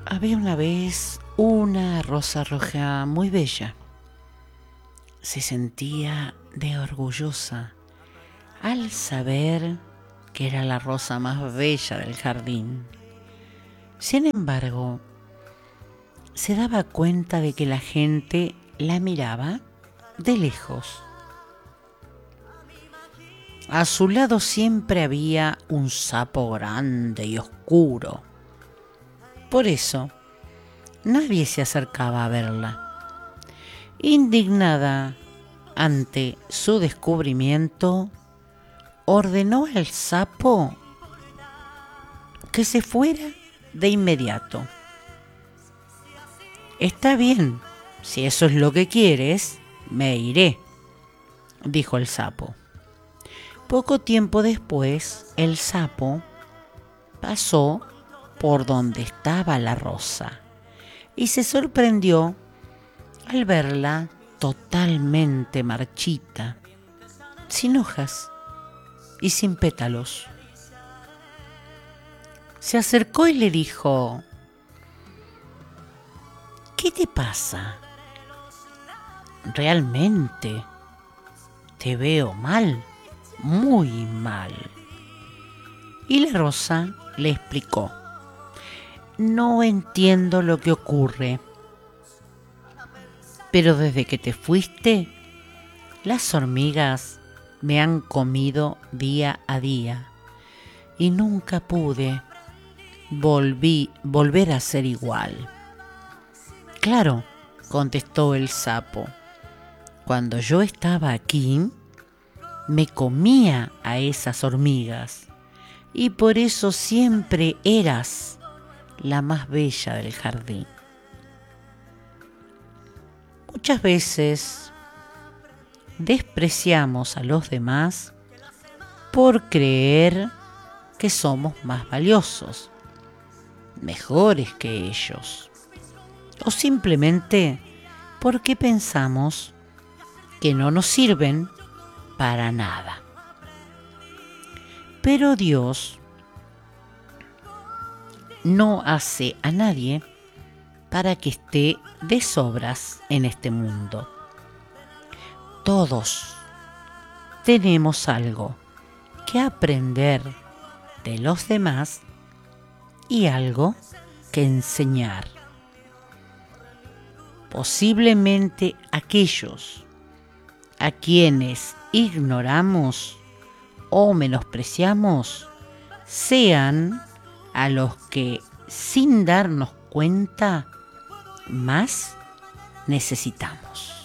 Había una vez una rosa roja muy bella. Se sentía de orgullosa al saber que era la rosa más bella del jardín. Sin embargo, se daba cuenta de que la gente la miraba de lejos. A su lado siempre había un sapo grande y oscuro. Por eso, nadie se acercaba a verla. Indignada ante su descubrimiento, ordenó al sapo que se fuera de inmediato. Está bien, si eso es lo que quieres, me iré, dijo el sapo. Poco tiempo después, el sapo pasó por donde estaba la rosa y se sorprendió al verla totalmente marchita, sin hojas y sin pétalos. Se acercó y le dijo: ¿qué te pasa? Realmente te veo mal, muy mal. Y la rosa le explicó: no entiendo lo que ocurre, pero desde que te fuiste, las hormigas me han comido día a día y nunca pude volver a ser igual. Claro, contestó el sapo, cuando yo estaba aquí, me comía a esas hormigas y por eso siempre eras la más bella del jardín. Muchas veces despreciamos a los demás por creer que somos más valiosos, mejores que ellos, o simplemente porque pensamos que no nos sirven para nada. Pero Dios no hace a nadie para que esté de sobras en este mundo. Todos tenemos algo que aprender de los demás y algo que enseñar. Posiblemente aquellos a quienes ignoramos o menospreciamos sean a los que, sin darnos cuenta, más necesitamos.